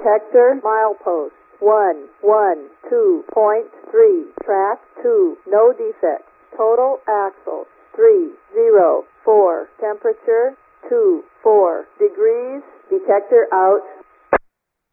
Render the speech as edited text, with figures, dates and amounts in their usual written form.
Detector milepost 112.3. Track 2. No defects. Total axles 304. Temperature 24 degrees. Detector out.